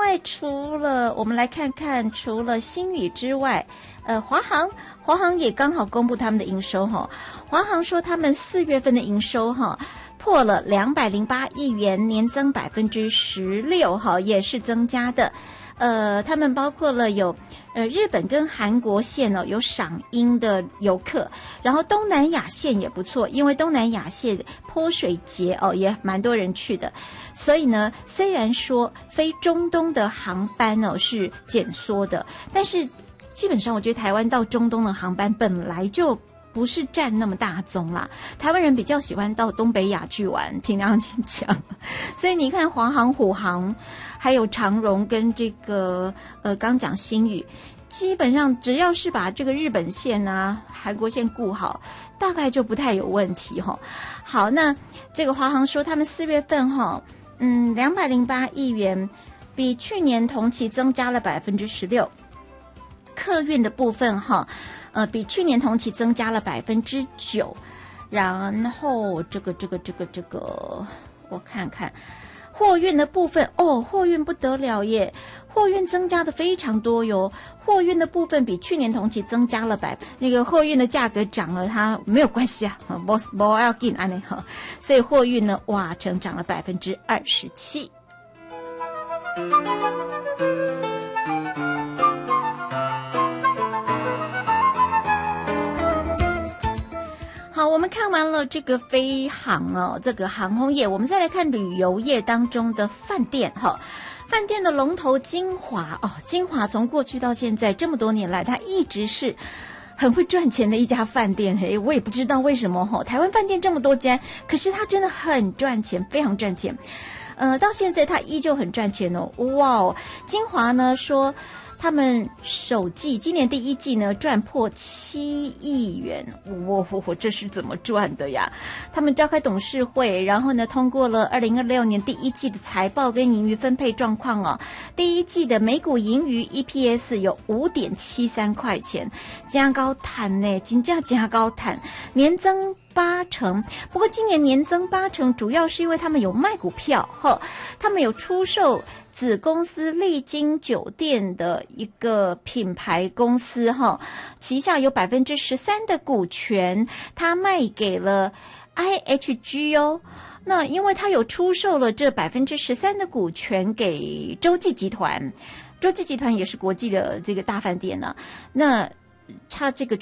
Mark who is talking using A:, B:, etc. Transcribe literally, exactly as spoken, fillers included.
A: 外，除了我们来看看，除了星宇之外，呃，华航，华航也刚好公布他们的营收哈。华航说他们四月份的营收哈破了两百零八亿元，年增百分之十六哈，也是增加的。呃，他们包括了有呃日本跟韩国线哦有赏樱的游客，然后东南亚线也不错，因为东南亚线泼水节哦也蛮多人去的，所以呢，虽然说飞中东的航班哦是减缩的，但是基本上我觉得台湾到中东的航班本来就不是占那么大宗啦，台湾人比较喜欢到东北亚去玩，凭良心讲。所以你看华航、虎航，还有长荣跟这个呃刚讲星宇，基本上只要是把这个日本线啊、韩国线顾好，大概就不太有问题哈。好，那这个华航说他们四月份哈，嗯，两百零八亿元，比去年同期增加了百分之十六。客运的部分哈。呃，比去年同期增加了百分之九，然后这个这个这个这个，我看看，货运的部分哦，货运不得了耶，货运增加的非常多哟，货运的部分比去年同期增加了百，那个货运的价格涨了，它没有关系啊，不不要紧安尼哈，所以货运呢，哇，成长了百分之二十七。好，我们看完了这个飞航哦，这个航空业，我们再来看旅游业当中的饭店哈。饭店的龙头金华哦，金华从过去到现在这么多年来，它一直是很会赚钱的一家饭店。嘿，我也不知道为什么哈，台湾饭店这么多家，可是它真的很赚钱，非常赚钱。呃，到现在它依旧很赚钱哦。哇哦，金华呢说，他们首季今年第一季呢赚破七亿元，我我我这是怎么赚的呀？他们召开董事会，然后呢通过了二零二六年第一季的财报跟盈余分配状况哦。第一季的每股盈余 E P S 有 五点七三 块钱，加高坦呢，金价加高坦，年增八成。不过今年年增八成，主要是因为他们有卖股票哈，他们有出售子公司丽晶酒店的一个品牌公司哈，旗下有百分之十三的股权，他卖给了 I H G 哦。那因为他有出售了这百分之十三的股权给洲际集团，洲际集团也是国际的这个大饭店呢、啊。那他这个